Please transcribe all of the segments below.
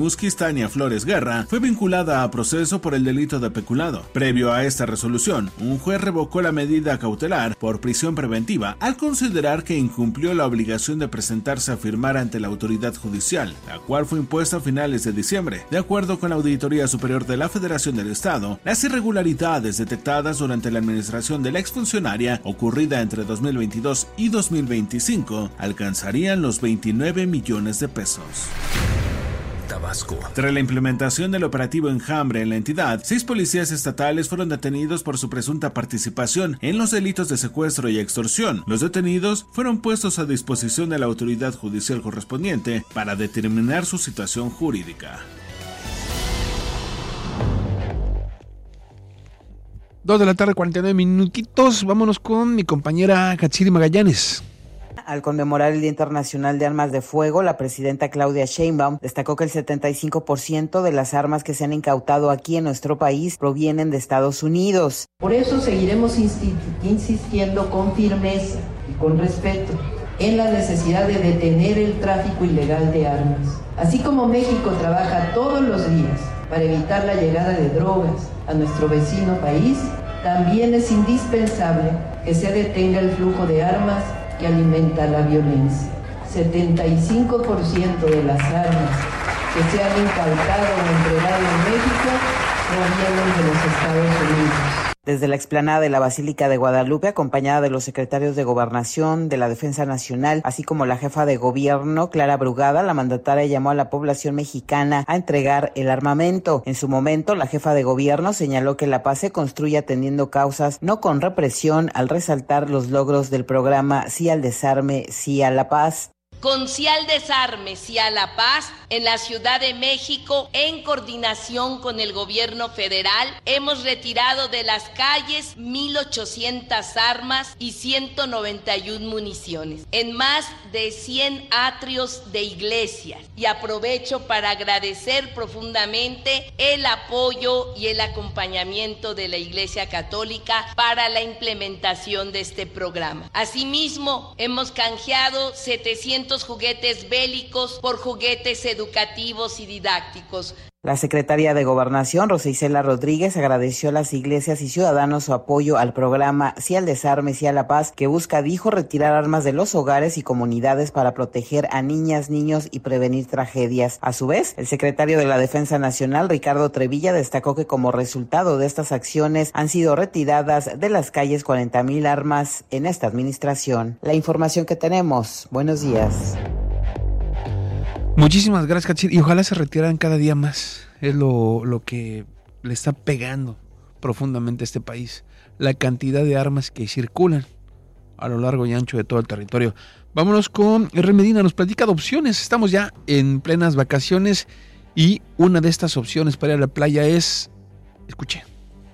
Musquiz Tania Flores Guerra fue vinculada a proceso por el delito de peculado. Previo a esta resolución, un juez revocó la medida cautelar por prisión preventiva al considerar que incumplió la obligación de presentarse a firmar ante la autoridad judicial, la cual fue impuesta a finales de diciembre. De acuerdo con la Auditoría Superior de la Federación del Estado, las irregularidades detectadas durante la administración de la exfuncionaria, ocurrida entre 2022 y 2025, alcanzarían los 29 millones de pesos. Tabasco. Tras la implementación del operativo Enjambre en la entidad, 6 policías estatales fueron detenidos por su presunta participación en los delitos de secuestro y extorsión. Los detenidos fueron puestos a disposición de la autoridad judicial correspondiente para determinar su situación jurídica. 2:49 p.m. Vámonos con mi compañera Katsiri Magallanes. Al conmemorar el Día Internacional de Armas de Fuego, la presidenta Claudia Sheinbaum destacó que el 75% de las armas que se han incautado aquí en nuestro país provienen de Estados Unidos. Por eso seguiremos insistiendo con firmeza y con respeto en la necesidad de detener el tráfico ilegal de armas. Así como México trabaja todos los días para evitar la llegada de drogas a nuestro vecino país, también es indispensable que se detenga el flujo de armas que alimenta la violencia. 75% de las armas que se han incautado o entregado en México provienen de los Estados Unidos. Desde la explanada de la Basílica de Guadalupe, acompañada de los secretarios de Gobernación, de la Defensa Nacional, así como la jefa de gobierno, Clara Brugada, la mandataria llamó a la población mexicana a entregar el armamento. En su momento, la jefa de gobierno señaló que la paz se construye atendiendo causas, no con represión, al resaltar los logros del programa Sí al Desarme, Sí a la Paz. Con Sí al Desarme, Sí a la Paz, en la Ciudad de México, en coordinación con el gobierno federal, hemos retirado de las calles 1,800 armas y 191 municiones, en más de 100 atrios de iglesias. Y aprovecho para agradecer profundamente el apoyo y el acompañamiento de la Iglesia Católica para la implementación de este programa. Asimismo, hemos canjeado 700 juguetes bélicos por juguetes educativos y didácticos. La secretaria de Gobernación, Rosa Isela Rodríguez, agradeció a las iglesias y ciudadanos su apoyo al programa Sí al Desarme, Sí a la Paz, que busca, dijo, retirar armas de los hogares y comunidades para proteger a niñas, niños y prevenir tragedias. A su vez, el secretario de la Defensa Nacional, Ricardo Trevilla, destacó que como resultado de estas acciones han sido retiradas de las calles 40,000 armas en esta administración. La información que tenemos. Buenos días. Muchísimas gracias, Katsiri, y ojalá se retiraran cada día más. Es lo que le está pegando profundamente a este país, la cantidad de armas que circulan a lo largo y ancho de todo el territorio. Vámonos con R. Medina, nos platica de opciones. Estamos ya en plenas vacaciones y una de estas opciones para ir a la playa es, escuche.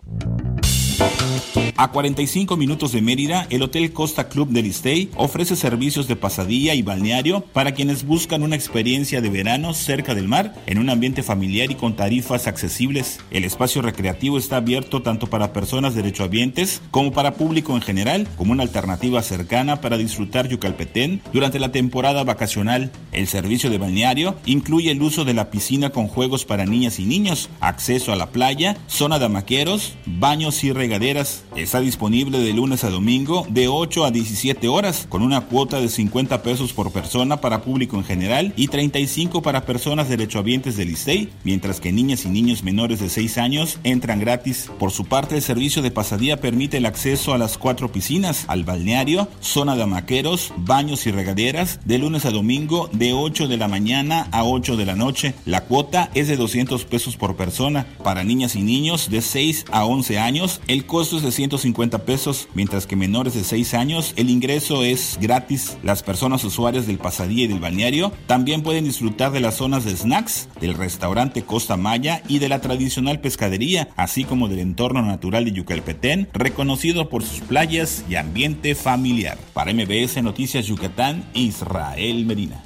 A 45 minutos de Mérida, el Hotel Costa Club del Issstey ofrece servicios de pasadía y balneario para quienes buscan una experiencia de verano cerca del mar, en un ambiente familiar y con tarifas accesibles. El espacio recreativo está abierto tanto para personas derechohabientes como para público en general, como una alternativa cercana para disfrutar Yucalpetén durante la temporada vacacional. El servicio de balneario incluye el uso de la piscina con juegos para niñas y niños, acceso a la playa, zona de hamaqueros, baños y regaderas. Está disponible de lunes a domingo de 8 a 17 horas, con una cuota de 50 pesos por persona para público en general y 35 para personas derechohabientes del Issstey, mientras que niñas y niños menores de 6 años entran gratis. Por su parte, el servicio de pasadía permite el acceso a las 4 piscinas, al balneario, zona de hamaqueros, baños y regaderas, de lunes a domingo de 8 de la mañana a 8 de la noche. La cuota es de 200 pesos por persona. Para niñas y niños de 6 a 11 años, el costo es de 150 pesos, mientras que menores de 6 años el ingreso es gratis. Las personas usuarias del pasadía y del balneario también pueden disfrutar de las zonas de snacks, del restaurante Costa Maya y de la tradicional pescadería, así como del entorno natural de Yucalpetén, reconocido por sus playas y ambiente familiar. Para MBS Noticias Yucatán, Israel Medina.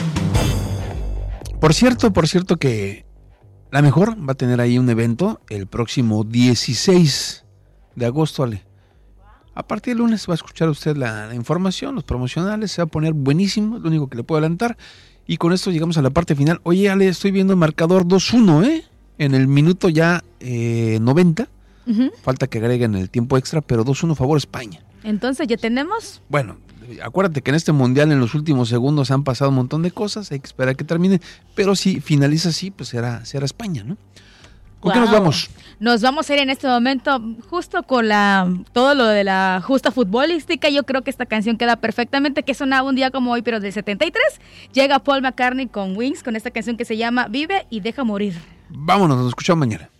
Por cierto que La Mejor va a tener ahí un evento el próximo 16 de agosto, Ale. A partir del lunes va a escuchar usted la información, los promocionales, se va a poner buenísimo, lo único que le puedo adelantar. Y con esto llegamos a la parte final. Oye, Ale, estoy viendo el marcador 2-1, en el minuto ya 90. Falta que agreguen el tiempo extra, pero 2-1 favor España. Entonces, ¿ya tenemos? Bueno, acuérdate que en este mundial en los últimos segundos han pasado un montón de cosas, hay que esperar que termine, pero si finaliza así, pues será España, ¿no? ¿Con qué nos vamos? Nos vamos a ir en este momento justo con todo lo de la justa futbolística. Yo creo que esta canción queda perfectamente, que sonaba un día como hoy, pero del 73. Llega Paul McCartney con Wings, con esta canción que se llama Vive y deja morir. Vámonos, nos escuchamos mañana.